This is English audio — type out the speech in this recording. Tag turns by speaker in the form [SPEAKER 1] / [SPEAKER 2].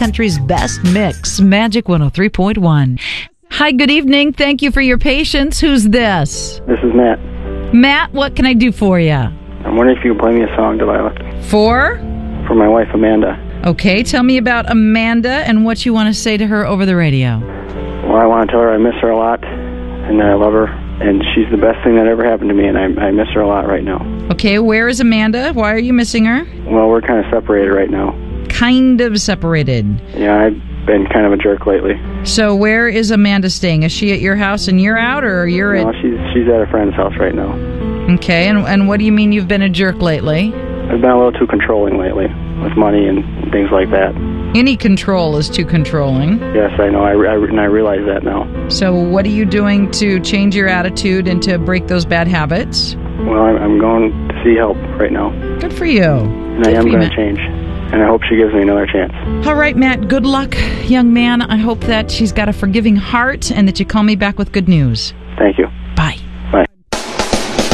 [SPEAKER 1] country's best mix, Magic 103.1. Hi, good evening. Thank you for your patience. Who's this?
[SPEAKER 2] This is Matt.
[SPEAKER 1] Matt, what can I do for you?
[SPEAKER 2] I'm wondering if you could play me a song, Delilah.
[SPEAKER 1] For
[SPEAKER 2] My wife, Amanda.
[SPEAKER 1] Okay, tell me about Amanda and what you want to say to her over the radio.
[SPEAKER 2] Well, I want to tell her I miss her a lot, and that I love her, and she's the best thing that ever happened to me, and I miss her a lot right now.
[SPEAKER 1] Okay, where is Amanda? Why are you missing her?
[SPEAKER 2] Well, we're kind of separated right now.
[SPEAKER 1] Kind of separated.
[SPEAKER 2] Yeah, I've been kind of a jerk lately.
[SPEAKER 1] So where is Amanda staying? Is she at your house and you're out, or you're
[SPEAKER 2] No, she's at a friend's house right now.
[SPEAKER 1] Okay, and what do you mean you've been a jerk lately?
[SPEAKER 2] I've been a little too controlling lately with money and things like that.
[SPEAKER 1] Any control is too controlling.
[SPEAKER 2] Yes, I know, and I realize that now.
[SPEAKER 1] So what are you doing to change your attitude and to break those bad habits?
[SPEAKER 2] Well, I'm going to see help right now.
[SPEAKER 1] Good for you.
[SPEAKER 2] And I am going to change. And I hope she gives me another chance.
[SPEAKER 1] All right, Matt, good luck, young man. I hope that she's got a forgiving heart and that you call me back with good news.
[SPEAKER 2] Thank you.